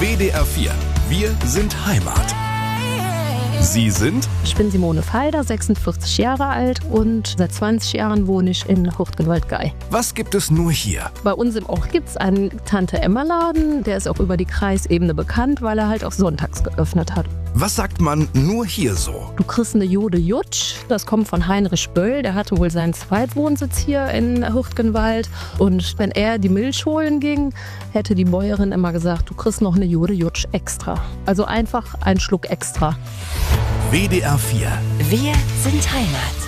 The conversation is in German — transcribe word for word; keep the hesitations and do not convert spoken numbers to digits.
W D R vier. Wir sind Heimat. Sie sind? Ich bin Simone Falder, sechsundvierzig Jahre alt und seit zwanzig Jahren wohne ich in Huchtgenwald-Gei. Was gibt es nur hier? Bei uns im Ort gibt es einen Tante-Emma-Laden, der ist auch über die Kreisebene bekannt, weil er halt auch sonntags geöffnet hat. Was sagt man nur hier so? Du kriegst eine Jode Jutsch, das kommt von Heinrich Böll, der hatte wohl seinen Zweitwohnsitz hier in Huchtgenwald. Und wenn er die Milch holen ging, hätte die Bäuerin immer gesagt, du kriegst noch eine Jode Jutsch extra. Also einfach einen Schluck extra. W D R vier. Wir sind Heimat.